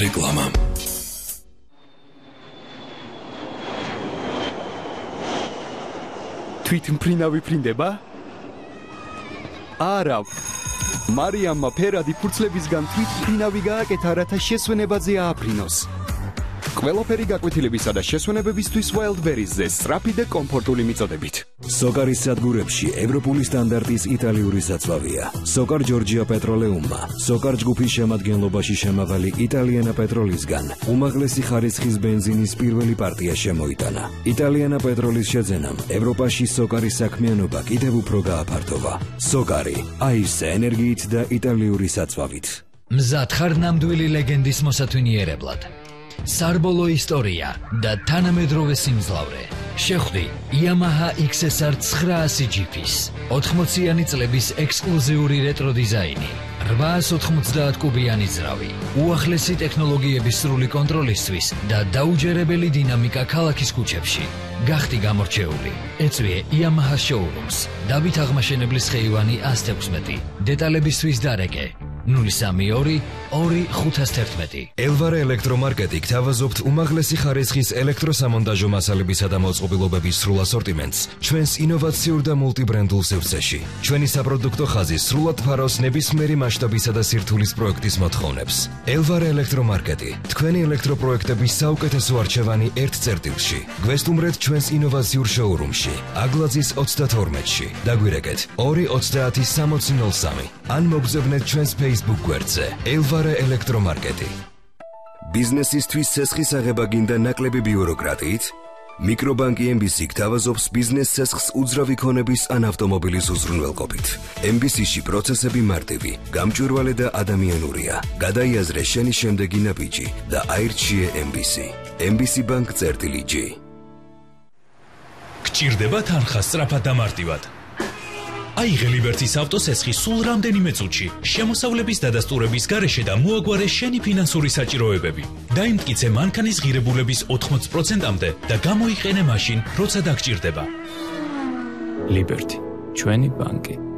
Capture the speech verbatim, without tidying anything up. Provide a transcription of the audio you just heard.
რეკლამა. თვითმფრინავი ფრინდება? არა. მარიამმა ფერადი ფურცლებისგან თვითმფრინავი გააკეთა, რათა შესვენებაზე ააფრინოს. ყველაფერი გაკვეთილებისა და შესვენებებისთვის Wildberries-ზე სწრაფი და კომფორტული მიწოდებით. სოკარის სადგურებში ევროპული სტანდარტის იტალიური საწვავია. სოკარ ჯორჯია პეტროლეუმმა, სოკარ ჯგუფის შემადგენლობაში შემავალი იტალიანა პეტროლისგან უმაღლესი ხარისხის ბენზინის პირველი პარტია შემოიტანა. იტალიანა პეტროლის შეძენამ ევროპაში სოკარის საქმიანობა კიდევ უფრო გააფართოვა. სოკარი, აივსე ენერგიით და იტალიური საწვავით. მზად ხარ ნამდვილი ლეგენდის მოსათვინიერებლად. Sarbolo ისტორია და თანამედროვე სიმძლავრე. შეხვდი Yamaha X S R nine hundred ჯიპის ოთხმოციანი წლების ექსკლუზიური რეტრო დიზაინი, რვაასი ოცდაოთხ კუბიანი ძრავი, უახლესი ტექნოლოგიების სრული კონტროლისთვის და დაუჯერებელი დინამიკა ქალაქის ქუჩებში. გახდი გამორჩეული. ეწვიე Yamaha showrooms. დავით აღმაშენებლის ხეივანი one sixteen. დეტალებისთვის დარეკე null three two two five one one. Elvare ელექტრომარკეტი გთავაზობთ უმაღლესი ხარისხის ელექტროსამონტაჟო მასალებისა და მოწყობილობების სრულ ასორტიმენტს ჩვენს ინოვაციურ და მულტიბრენდულ სივრცეში. ჩვენი საპროდუქტო ხაზი სრულად ფარავს ნებისმიერი მასშტაბისა და სირთულის პროექტის მოთხოვნებს. Elvare ელექტრომარკეტი, თქვენი ელექტროპროექტების საუკეთესო არჩევანი ერთ წერტილში. გვესტუმრეთ ჩვენს ინოვაციურ შოურუმში, აგლაძის ოცდათორმეტში. დაგვირეკეთ two twenty sixty null three. ან მოგზავნეთ ჩვენს Facebook გვერდზე Elvare ელექტრომარკეტი. ბიზნესისთვის ცესხის აღება გინდა ნაკლები ბიუროკრატიით? მიკრობანკი M B C გთავაზობს ბიზნეს ცესხს უძრავი ქონების ან ავტომობილის უზრუნველყოფით. M B C-ში პროცესები მარტივი, გამჭვირვალე და ადამიანურია. გადაიაზრე შენი შემდეგი ნაბიჯი და აირჩიე M B C. M B C Bank წერტილი G. გჭირდება თანხა სწრაფად და მარტივად. აიღე ლიბერტის ავტოცესხი სულ რამდენიმე წუთში, შემოსავლების დადასტურების გარეშე და მოაგვარე შენი ფინანსური საჭიროებები. დაიმტკიცე მანქანის ღირებულების ოთხმოცი პროცენტამდე და გამოიყენე მაშინ, როცა დაგჭირდება. ლიბერტი, ჩვენი ბანკი.